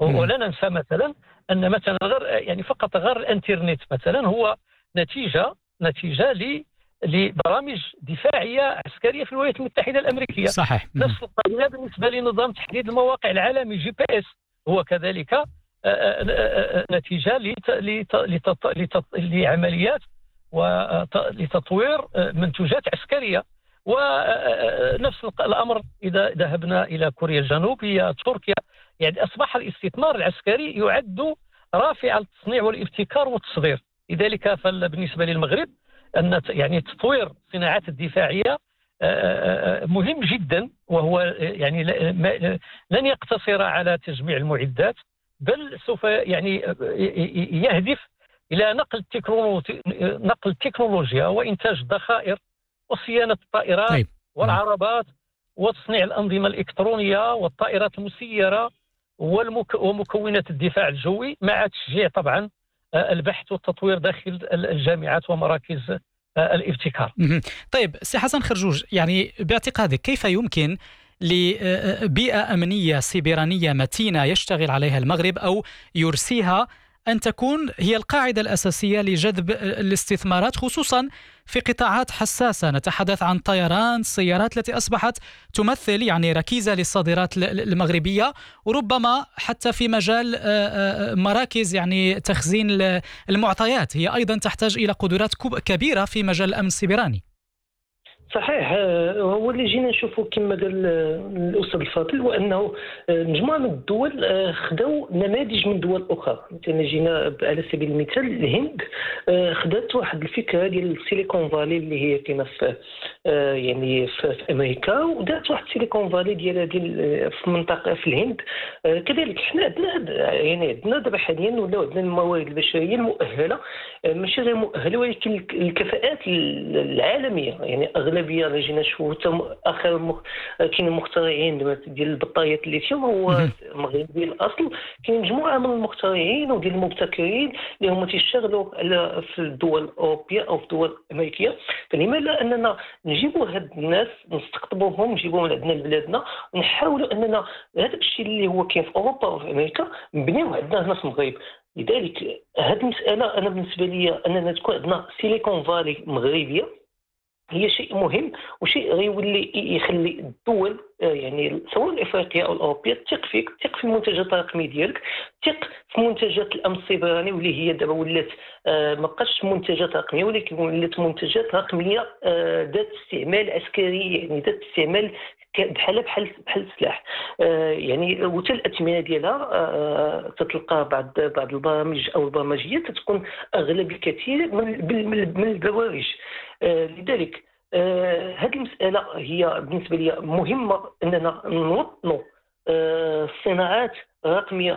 ولا ننسى مثلا أن مثلا فقط غير الانترنت مثلا هو نتيجة لبرامج دفاعية عسكرية في الولايات المتحدة الأمريكية. صحيح. نفس القضية بالنسبة لنظام تحديد المواقع العالمي GPS، هو كذلك نتيجة لعمليات ولتطوير منتوجات عسكرية. ونفس الأمر إذا ذهبنا إلى كوريا الجنوبية، تركيا، يعني أصبح الاستثمار العسكري يعد رافع التصنيع والابتكار والتصدير. لذلك فبالنسبة للمغرب أن يعني تطوير الصناعات الدفاعية مهم جدا، وهو يعني لن يقتصر على تجميع المعدات، بل سوف يعني يهدف إلى نقل التكنولوجيا وإنتاج الذخائر وصيانة الطائرات والعربات وتصنيع الأنظمة الإلكترونية والطائرات المسيرة ومكونات الدفاع الجوي، مع تشجيع طبعا البحث والتطوير داخل الجامعات ومراكز الابتكار. طيب سي حسن خرجوج، يعني باعتقادك كيف يمكن لبيئة أمنية سيبرانية متينة يشتغل عليها المغرب أو يرسيها أن تكون هي القاعدة الأساسية لجذب الاستثمارات، خصوصا في قطاعات حساسة؟ نتحدث عن طيران، السيارات التي أصبحت تمثل يعني ركيزة للصادرات المغربية، وربما حتى في مجال مراكز يعني تخزين المعطيات هي أيضا تحتاج إلى قدرات كبيرة في مجال الأمن السيبراني. صحيح، هو اللي جينا نشوفه كما قال الأستاذ الفاضل، وأنه مجموعة من الدول خدوا نماذج من دول أخرى. مثلا جينا على سبيل المثال الهند خدت واحد الفكرة ديال السيليكون فالي اللي هي كاينه في يعني في أمريكا، ودارت واحد السيليكون فالي ديال في منطقة في الهند. كذلك حنا عندنا دابا حاليا ولاو عندنا الموارد البشرية المؤهلة، ماشي غير مؤهلة ولكن الكفاءات العالمية. يعني أغلبية جينا نشوفوا اخر كاين مخترعين ديال البطاريات الليثيوم هو مغربي الاصل. كاين مجموعه من المخترعين وديال المبتكرين اللي هما تيشتغلوا في الدول الاوروبيه او في الدول الامريكيه. فلما لا اننا نجيبوا هاد الناس نستقطبوهم نجيبوهم لعندنا لبلادنا ونحاولوا اننا هذا الشيء اللي هو كاين في اوروبا وفي امريكا نبنيوه عندنا هنا في المغرب. لذلك هذه المساله انا بالنسبه لي اننا تكون عندنا سيليكون فالي مغربيه هي شيء مهم، وشيء غيولي يخلي الدول يعني سواء الافريقيه او الاوروبيه تثق فيك، تثق في المنتجات الرقميه ديالك، تثق في منتجات الامن السيبراني واللي هي دابا ولات ما بقاش منتجات رقميه ولكن ولات منتجات رقميه ذات استعمال عسكري، يعني ذات استعمال بحال السلاح. يعني وحتى الاثمنه ديالها تتلقى بعض البرامج او البرمجيات تكون اغلى بكثير من البوارج. لذلك هذه المساله هي بالنسبه لي مهمه، اننا نوطنوا الصناعات رقميه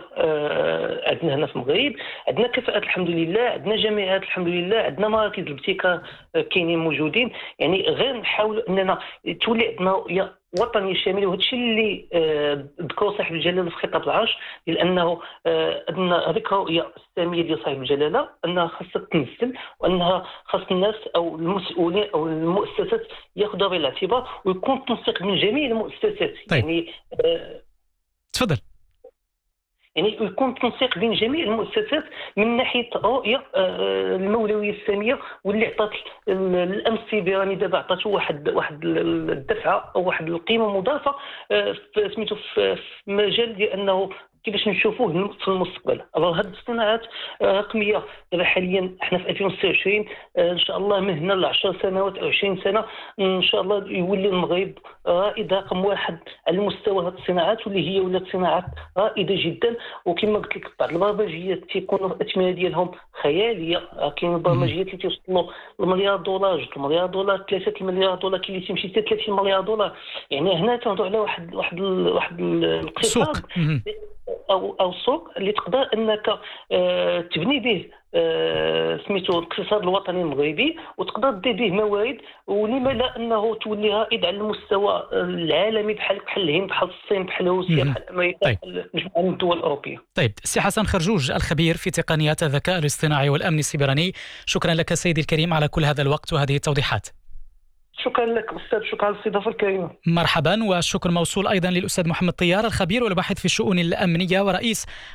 عندنا هنا في المغرب. عندنا كفاءات الحمد لله، عندنا جامعات الحمد لله، عندنا مراكز الابتكار كاينين موجودين. يعني غير نحاولوا اننا تولي عندنا وطني شامل، وهذا الشيء اللي ذكروا صاحب الجلاله في خطاب العرش، لانه عندنا هذيك الرؤيه الساميه ديال صاحب الجلاله انها خاصها تمثل، وانها خاص الناس او المسؤولين او المؤسسات ياخذوها بعين الاعتبار ويكون تنسيق من جميع المؤسسات. طيب. يعني تفضل. يعني يكون تنسيق بين جميع المؤسسات من ناحيه رؤيه المولويه الساميه، واللي عطات الامن السيبراني دابا عطاته واحد الدفعه او واحد القيمه مضافه سميتو في مجال ديال انه كيفاش نشوفوه في المستقبل. هذه الصناعات الرقميه دابا حاليا احنا في 2026 ان شاء الله من هنا ل 10 سنوات او 20 سنه ان شاء الله يولي المغرب رائد رقم واحد على مستوى هذه الصناعات، واللي هي ولات صناعات رائده جدا. وكما قلت لك بعض البرمجيات تيكونوا الاثمنه ديالهم خياليه. كاين برمجيات اللي توصلوا لمليار دولار، 2 مليار دولار، 3 مليار دولار، كاين اللي تمشي حتى 30 مليار دولار. يعني هنا تنهضروا على واحد الاقتصاد او سوق اللي تقدر انك تبني به سميتو الاقتصاد الوطني المغربي، وتقدر دير به موارد، ولما لا انه تولي رائد على المستوى العالمي بحال الهند، بحال الصين، بحال روسيا، بحال امريكا، بحال مجموعه من الدول الاوروبيه. طيب سي حسن خرجوج الخبير في تقنيات الذكاء الاصطناعي والامن السيبراني، شكرا لك سيدي الكريم على كل هذا الوقت وهذه التوضيحات. شكرا لك أستاذ، شكرا على الاستضافة الكريمة. مرحبا، والشكر موصول أيضا للأستاذ محمد طيار الخبير والباحث في الشؤون الأمنية ورئيس